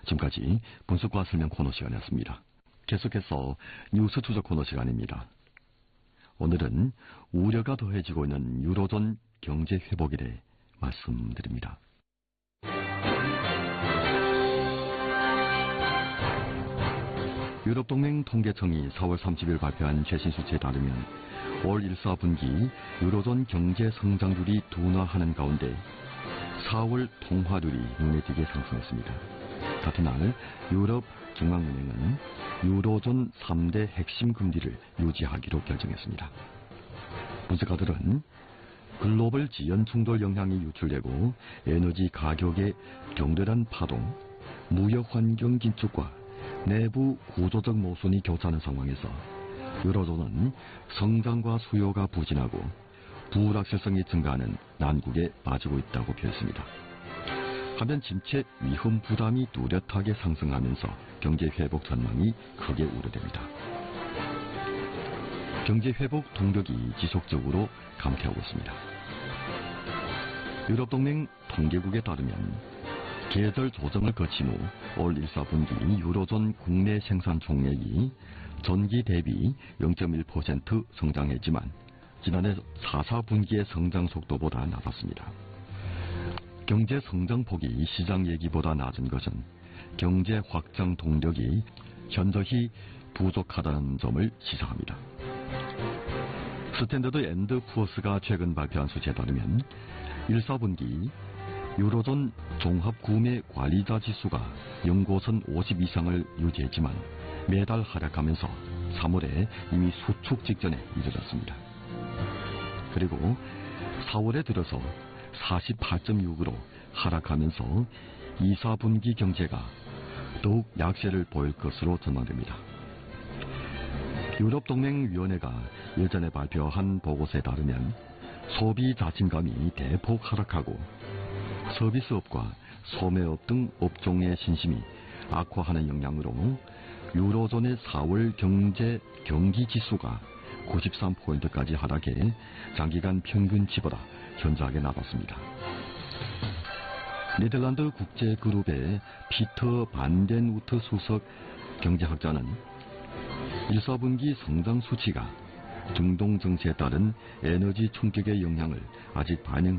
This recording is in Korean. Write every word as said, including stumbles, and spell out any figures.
지금까지 분석과 설명 코너 시간이었습니다. 계속해서 뉴스 추적 코너 시간입니다. 오늘은 우려가 더해지고 있는 유로존 경제 회복에 대해 말씀드립니다. 유럽동맹 통계청이 사월 삼십일 발표한 최신 수치에 따르면 올 일 사 분기 유로존 경제 성장률이 둔화하는 가운데 사월 통화율이 눈에 띄게 상승했습니다. 같은 날 유럽 중앙은행은 유로존 삼 대 핵심 금리를 유지하기로 결정했습니다. 분석가들은 글로벌 지연 충돌 영향이 유출되고 에너지 가격의 격렬한 파동, 무역 환경 긴축과 내부 구조적 모순이 교차하는 상황에서 유로존은 성장과 수요가 부진하고 불확실성이 증가하는 난국에 빠지고 있다고 표했습니다. 한편 침체 위험 부담이 뚜렷하게 상승하면서 경제 회복 전망이 크게 우려됩니다. 경제 회복 동력이 지속적으로 감퇴하고 있습니다. 유럽동맹 통계국에 따르면 계절 조정을 거친 후 올 일 사 분기 유로존 국내 생산 총액이 전기 대비 영 점 일 퍼센트 성장했지만 지난해 사 사 분기의 성장 속도보다 낮았습니다. 경제 성장폭이 시장 예기보다 낮은 것은 경제 확장 동력이 현저히 부족하다는 점을 시사합니다. 스탠더드 앤드 푸어스가 최근 발표한 수치에 따르면 일 사 분기 유로존 종합구매 관리자 지수가 연고선 오십 이상을 유지했지만 매달 하락하면서 삼월에 이미 수축 직전에 이르렀습니다. 그리고 사월에 들어서 사십팔 점 육으로 하락하면서 이 사 분기 경제가 더욱 약세를 보일 것으로 전망됩니다. 유럽동맹위원회가 예전에 발표한 보고서에 따르면 소비 자신감이 대폭 하락하고 서비스업과 소매업 등 업종의 신심이 악화하는 영향으로 유로존의 사월 경제 경기지수가 구십삼 포인트까지 하락해 장기간 평균치보다 현저하게 낮았습니다. 네덜란드 국제그룹의 피터 반덴 우트 수석 경제학자는 일 사 분기 성장 수치가 중동 정세에 따른 에너지 충격의 영향을 아직 반영하지